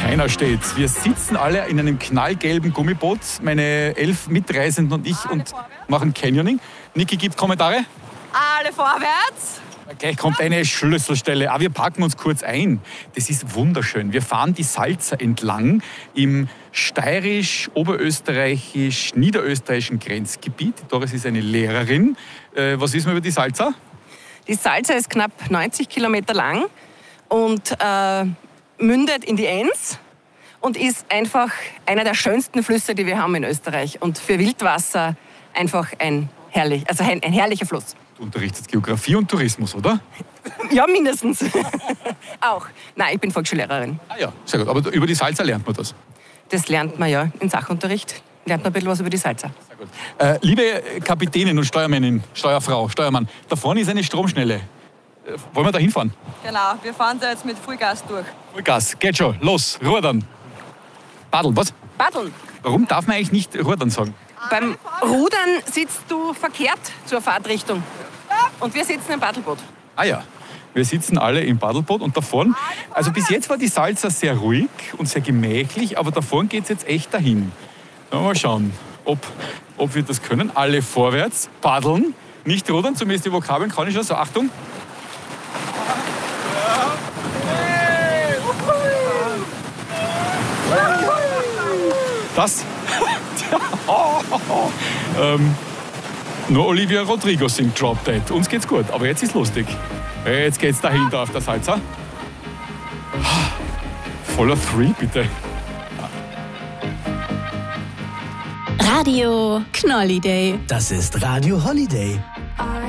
Einer steht's. Wir sitzen alle in einem knallgelben Gummiboot, meine 11 Mitreisenden und ich, und machen Canyoning. Niki gibt Kommentare. Alle vorwärts. Gleich kommt eine Schlüsselstelle. Aber wir packen uns kurz ein. Das ist wunderschön. Wir fahren die Salza entlang im steirisch-oberösterreichisch-niederösterreichischen Grenzgebiet. Die Doris ist eine Lehrerin. Was wissen wir über die Salza? Die Salza ist knapp 90 Kilometer lang und mündet in die Enns und ist einfach einer der schönsten Flüsse, die wir haben in Österreich. Und für Wildwasser einfach ein herrlicher Fluss. Du unterrichtest Geografie und Tourismus, oder? Ja, mindestens. Auch. Nein, ich bin Volksschullehrerin. Ah ja, sehr gut. Aber über die Salza lernt man das? Das lernt man ja im Sachunterricht. Lernt man ein bisschen was über die Salza. Sehr gut. Liebe Kapitänin und Steuermännin, Steuerfrau, Steuermann, da vorne ist eine Stromschnelle. Wollen wir da hinfahren? Genau, wir fahren da jetzt mit Vollgas durch. Vollgas, geht schon, los, rudern. Paddeln, was? Paddeln. Warum darf man eigentlich nicht rudern sagen? Beim Rudern sitzt du verkehrt zur Fahrtrichtung. Und wir sitzen im Paddelboot. Ah ja, wir sitzen alle im Paddelboot und da vorne, also bis jetzt war die Salza sehr ruhig und sehr gemächlich, aber da vorne geht es jetzt echt dahin. Mal schauen, ob wir das können. Alle vorwärts, paddeln, nicht rudern, zumindest die Vokabeln kann ich schon. So, Achtung. Das? Nur Olivia Rodrigo singt Drop Dead. Uns geht's gut, aber jetzt ist lustig. Jetzt geht's dahinter auf der Salza. Voller Free, bitte. Radio Knolliday. Das ist Radio Holiday.